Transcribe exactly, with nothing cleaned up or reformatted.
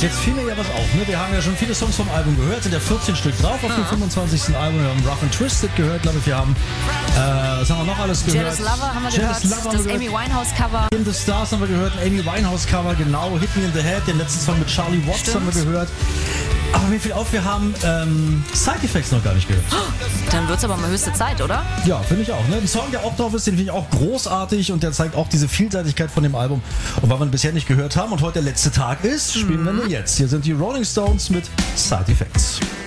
jetzt fiel mir ja was auf. Ne? Wir haben ja schon viele Songs vom Album gehört, sind ja vierzehn Stück drauf auf ja. dem fünfundzwanzigsten Album. Wir haben Rough and Twisted gehört, glaube ich. Wir haben, äh, was haben wir noch alles gehört? Jealous Lover haben wir Jealous gehört, Lover das Amy Winehouse-Cover. In the Stars haben wir gehört, ein Amy Winehouse-Cover, genau. Hit Me in the Head, den letzten Song mit Charlie Watts Stimmt. haben wir gehört. Aber mir fiel auf, wir haben ähm, Side Effects noch gar nicht gehört. Dann wird's aber mal höchste Zeit, oder? Ja, finde ich auch. Ne? Ein Song, der auch drauf ist, den finde ich auch großartig und der zeigt auch diese Vielseitigkeit von dem Album. Und weil wir ihn bisher nicht gehört haben und heute der letzte Tag ist, spielen mhm. wir nur jetzt. Hier sind die Rolling Stones mit Side Effects.